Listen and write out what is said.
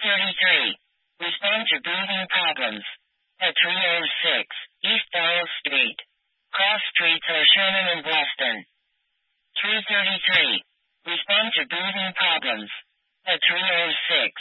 333. Respond to breathing problems. At 306 East Bell Street. Cross streets are Sherman and Boston. 333. Respond to breathing problems. At 306